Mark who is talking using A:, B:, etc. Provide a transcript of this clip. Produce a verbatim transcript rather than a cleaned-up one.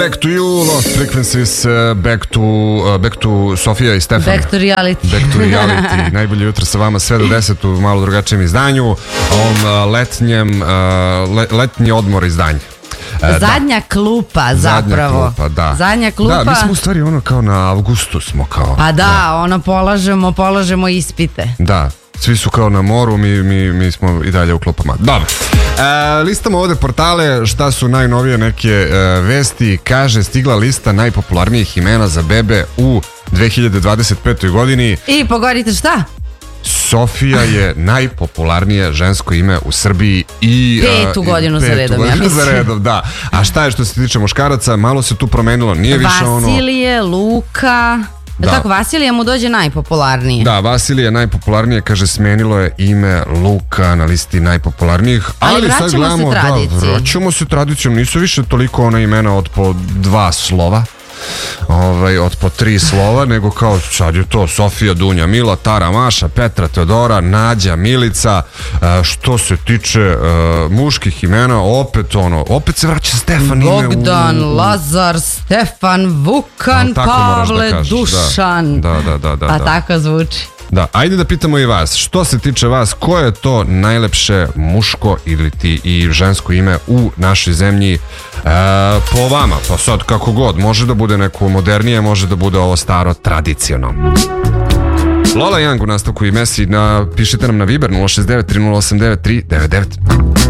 A: Back to you, Lost Frequencies, uh, back to, uh, back to Sofija i Stefan.
B: Back to reality.
A: Back to reality. Najbolje jutro sa vama sve do deset u malo drugačijem izdanju, ovom uh, letnjem, uh, le, letnji odmor izdanje.
B: E, Zadnja da. klupa zapravo.
A: Zadnja klupa, da.
B: Zadnja klupa.
A: Da, mi smo u stvari ono kao na avgustu smo kao.
B: Pa da, da. ono polažemo, polažemo ispite.
A: Da, svi su kao na moru, mi, mi, mi smo i dalje u klupama. Dobro. E, listamo ovde portale, šta su najnovije neke e, vesti. Kaže, stigla lista najpopularnijih imena za bebe u dve hiljade dvadeset petoj godini.
B: I pogodite šta?
A: Sofija je najpopularnije žensko ime u Srbiji i
B: petu godinu za redom, ja mislim.
A: Za redom, da. A šta je što se tiče muškaraca, malo se tu promenilo, nije više ono...
B: Vasilije, Luka... Da. Tako, Vasilija mu dođe najpopularnije.
A: Da, Vasilija najpopularnije, kaže, smenilo je ime Luka na listi najpopularnijih.
B: Ali, ali vraćamo
A: sad gledamo,
B: se tradiciji.
A: Da, vraćamo se tradicijom, nisu više toliko ona imena od po dva slova. Ovaj, od po tri slova, nego kao sad je to Sofija, Dunja, Mila, Tara, Maša, Petra, Teodora, Nađa, Milica. E, što se tiče e, muških imena, opet ono, opet se vraća Stefan
B: Bogdan,
A: ime u, u...
B: Lazar, Stefan, Vukan,
A: da,
B: Pavle,
A: da
B: Dušan.
A: Da, da, da, da,
B: pa
A: da.
B: tako zvuči.
A: Da, ajde da pitamo i vas, što se tiče vas, koje je to najlepše muško ili ti i žensko ime u našoj zemlji, e, po vama, pa sad kako god, može da bude neko modernije, može da bude ovo staro tradicionalno. Lola Young u nastavku i Messi, na, pišite nam na Viber nula šest devet tri nula osam devet tri devet devet.